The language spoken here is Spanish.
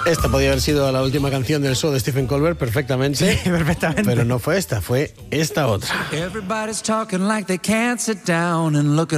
Esta podía haber sido la última canción del show de Stephen Colbert perfectamente. Sí, perfectamente. Pero no fue esta, fue esta otra. Everybody's talking like they can't sit down and look